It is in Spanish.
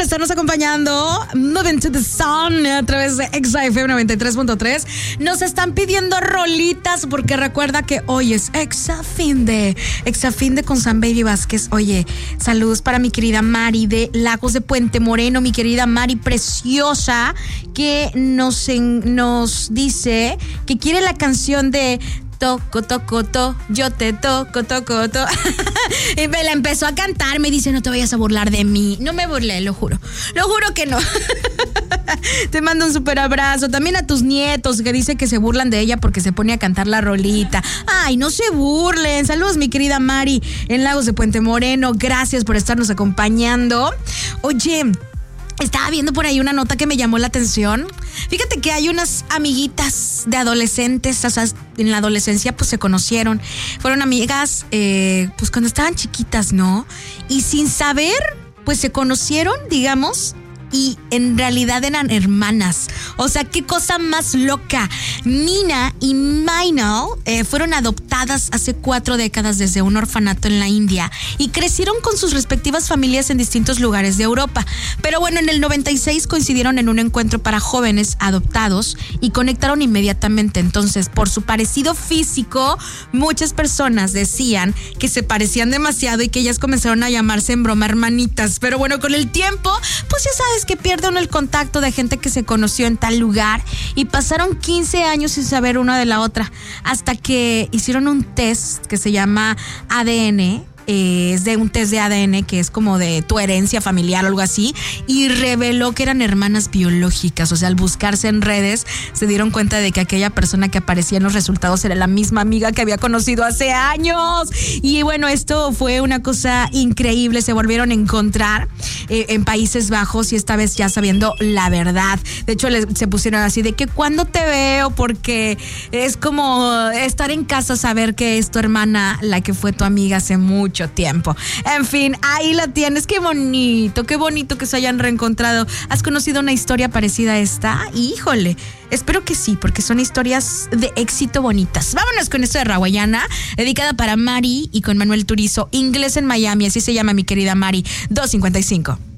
estarnos acompañando. Moving to the Sun a través de XFM 93.3. Nos están pidiendo rolitas porque recuerda que hoy es Exafinde con San Baby Vázquez. Oye, saludos para mi querida Mari de Lagos de Puente Moreno, mi querida Mari preciosa, que nos dice que quiere la canción de Toco, yo te toco. Y me la empezó a cantar, me dice, no te vayas a burlar de mí. No me burlé, lo juro que no. Te mando un súper abrazo. También a tus nietos que dice que se burlan de ella porque se pone a cantar la rolita. Ay, no se burlen. Saludos, mi querida Mari en Lagos de Puente Moreno. Gracias por estarnos acompañando. Oye, estaba viendo por ahí una nota que me llamó la atención. Fíjate que hay unas amiguitas de adolescentes, o sea, en la adolescencia pues se conocieron. Fueron amigas pues cuando estaban chiquitas, ¿no? Y sin saber, pues se conocieron, digamos, y en realidad eran hermanas. O sea, qué cosa más loca. Nina y Mainal fueron adoptadas hace 4 décadas desde un orfanato en la India y crecieron con sus respectivas familias en distintos lugares de Europa. Pero bueno, en el 96 coincidieron en un encuentro para jóvenes adoptados y conectaron inmediatamente. Entonces, por su parecido físico, muchas personas decían que se parecían demasiado y que ellas comenzaron a llamarse en broma hermanitas. Pero bueno, con el tiempo, pues ya sabes que pierde uno el contacto de gente que se conoció en tal lugar y pasaron 15 años sin saber una de la otra hasta que hicieron un test que se llama ADN. Es de un test de ADN que es como de tu herencia familiar o algo así, y reveló que eran hermanas biológicas. O sea, al buscarse en redes se dieron cuenta de que aquella persona que aparecía en los resultados era la misma amiga que había conocido hace años. Y bueno, esto fue una cosa increíble. Se volvieron a encontrar en Países Bajos y esta vez ya sabiendo la verdad. De hecho, se pusieron así de que cuando te veo, porque es como estar en casa, saber que es tu hermana la que fue tu amiga hace mucho tiempo. En fin, ahí la tienes. Qué bonito que se hayan reencontrado. ¿Has conocido una historia parecida a esta? Híjole, espero que sí, porque son historias de éxito bonitas. Vámonos con esto de Rawayana, dedicada para Mari y con Manuel Turizo. Inglés en Miami, así se llama mi querida Mari. 255.